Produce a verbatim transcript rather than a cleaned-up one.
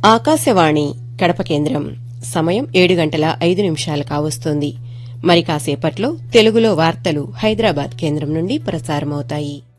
ఆకాశవాణి కడప కేంద్రం సమయం ఏడు గంటల ఐదు నిమిషాలు కావస్తోంది. మరి కాసేపట్లో తెలుగులో వార్తలు హైదరాబాద్ కేంద్రం నుండి ప్రసారమవుతాయి.